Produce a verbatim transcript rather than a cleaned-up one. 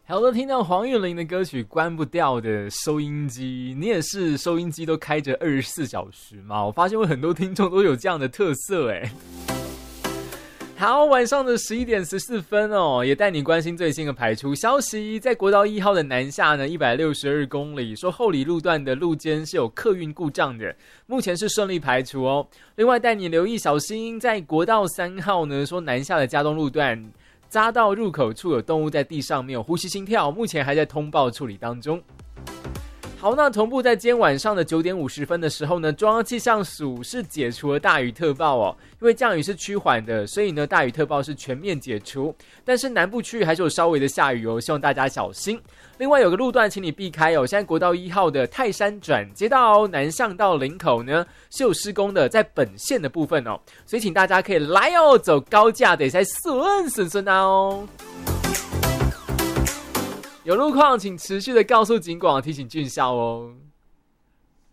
好多听到黄韵玲的歌曲关不掉的收音机，你也是收音机都开着二十四小时吗？我发现我很多听众都有这样的特色耶。好，晚上的十一点十四分哦，也带你关心最新的排出消息。在国道一号的南下呢，一百六十二公里，说后里路段的路肩是有客运故障的，目前是顺利排除哦。另外带你留意小心，在国道三号呢，说南下的嘉东路段。匝道入口处有动物在地上没有呼吸心跳，目前还在通报处理当中。好，那同步在今天晚上的九点五十分的时候呢，中央气象署是解除了大雨特报哦，因为降雨是趋缓的，所以呢大雨特报是全面解除，但是南部区域还是有稍微的下雨哦，希望大家小心。另外有个路段请你避开哦，现在国道一号的泰山转接道南向到林口呢是有施工的，在本线的部分哦，所以请大家可以来哦，走高架得再顺顺顺啊哦。有路况请持续的告诉警广，提醒俊孝哦。